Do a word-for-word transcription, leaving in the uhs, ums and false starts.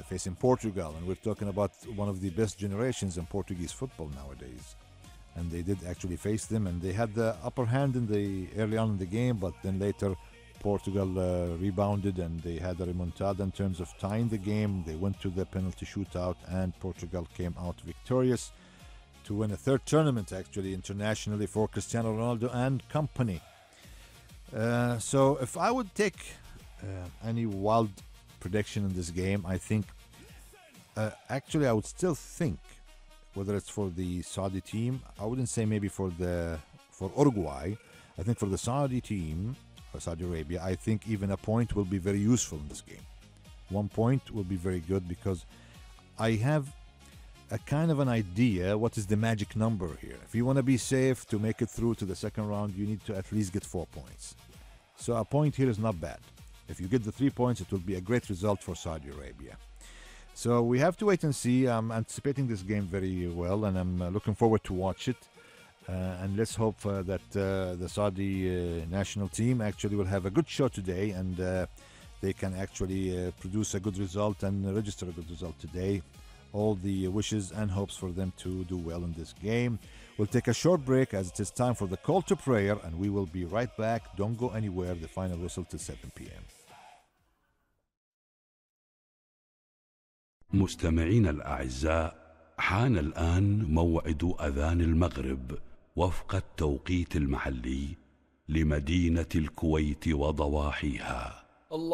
facing Portugal, and we're talking about one of the best generations in Portuguese football nowadays. And they did actually face them, and they had the upper hand in the early on in the game, but then later Portugal uh, rebounded and they had a remontada in terms of tying the game. They went to the penalty shootout, and Portugal came out victorious to win a third tournament actually internationally for Cristiano Ronaldo and company. Uh, so if I would take uh, any wild prediction in this game, I think uh, actually I would still think whether it's for the Saudi team, I wouldn't say maybe for the for Uruguay. I think for the Saudi team, or Saudi Arabia, I think even a point will be very useful in this game. One point will be very good because I have a kind of an idea what is the magic number here. If you want to be safe to make it through to the second round, you need to at least get four points. So a point here is not bad. If you get the three points, it will be a great result for Saudi Arabia. So we have to wait and see. I'm anticipating this game very well, and I'm uh, looking forward to watch it. Uh, and let's hope uh, that uh, the Saudi uh, national team actually will have a good show today, and uh, they can actually uh, produce a good result and register a good result today. All the wishes and hopes for them to do well in this game. We'll take a short break as it is time for the call to prayer, and we will be right back. Don't go anywhere. The final whistle till seven p.m. مستمعين الأعزاء، حان الآن موعد أذان المغرب وفق التوقيت المحلي لمدينة الكويت وضواحيها.